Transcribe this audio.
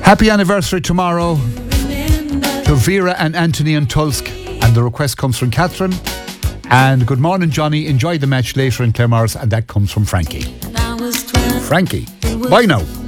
Happy anniversary tomorrow to Vera and Anthony and Tulsk. And the request comes from Catherine. And good morning, Johnny. Enjoy the match later in Claremorris. And that comes from Frankie. Frankie, bye now.